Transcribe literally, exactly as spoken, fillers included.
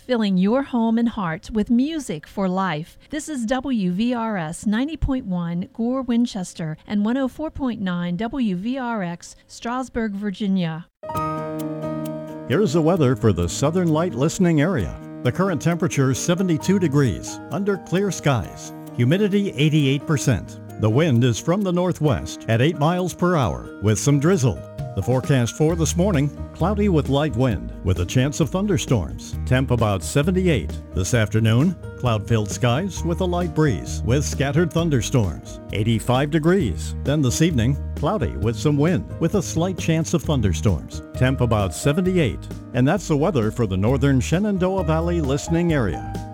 filling your home and heart with music for life. This is W V R S ninety point one Gore, Winchester, and one oh four point nine W V R X, Strasburg, Virginia. Here's the weather for the Southern Light listening area. The current temperature is seventy-two degrees, under clear skies. Humidity eighty-eight percent. The wind is from the northwest at eight miles per hour with some drizzle. The forecast for this morning, cloudy with light wind with a chance of thunderstorms. Temp about seventy-eight. This afternoon, cloud-filled skies with a light breeze with scattered thunderstorms. eighty-five degrees. Then this evening, cloudy with some wind with a slight chance of thunderstorms. Temp about seventy-eight. And that's the weather for the northern Shenandoah Valley listening area.